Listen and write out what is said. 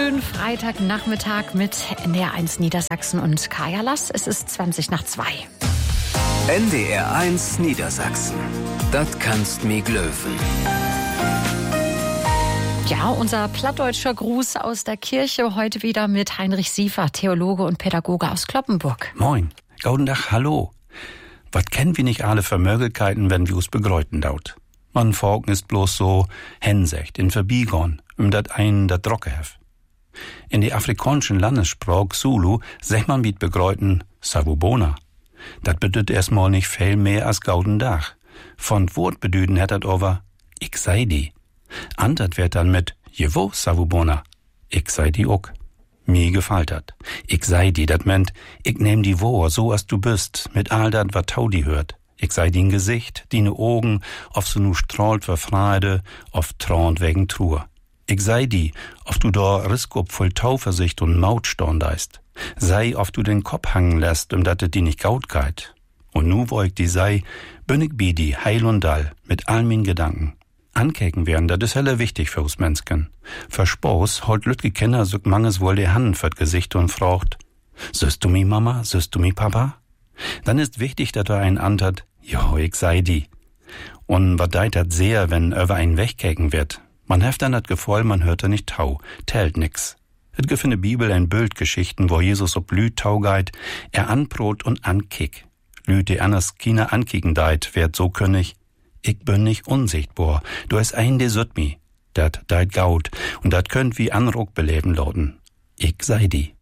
schönen Freitagnachmittag mit NDR1 Niedersachsen und Kaya Lass. Es ist 2:20. NDR1 Niedersachsen. Das kannst mi glöwen. Ja, unser plattdeutscher Gruß aus der Kirche heute wieder mit Heinrich Siefer, Theologe und Pädagoge aus Cloppenburg. Moin, gauden Dach, hallo. Was kennen wir nicht alle für Möglichkeiten, wenn wir uns begreuten daut? Man folgen ist bloß so Hensecht, in Verbiegon, dat einen dat Drocke hef. In die afrikanischen Landessprache Zulu sagt man mit begreuten Savubona. Dat bedeutet erstmal nicht viel mehr als gauden Dach. Von Wort bedüten hat dat over ich sei die. Antert wird dann mit Jewo Savubona. Ich sei die ook. Mir gefällt dat. Ich sei die, dat meint, ich nehm die wo, so as du bist, mit all dat, wat tau die hört. Ich sei din Gesicht, dine Augen, auf so nu strahlt vor Freude, auf trauend wegen Trur. Ich sei die, auf du da Riskop voll Tauversicht und Maut storndeist. Sei, auf du den Kopf hangen lässt, dat die nicht gaut geit. Und nu wo ich die sei, bin ich bi die heil und all, mit all min Gedanken. Ankeken werden, dat is helle wichtig für uns Menschen. Für Spaß holt lütge Kinder so manges wohl die Hand für Gesicht und fragt, süßt du mi Mama, süßt du mi Papa? Dann ist wichtig, dass er einen antert, jo, ich sei die. Und wat deit dat sehr, wenn über einen wegkeken wird. Man heft dann dat Gefühl, man hört er nicht tau, tellt nix. Et gibt in der Bibel ein Bildgeschichten, wo Jesus ob Lüt taugeit, er anbrot und ankick. Lüt die anders China ankicken deit, werd so könig, ich bin nicht unsichtbar, du hast ein de süt mi, dat deit gaut, und dat könnt wie Anruck beleben lauten. Ich sei die.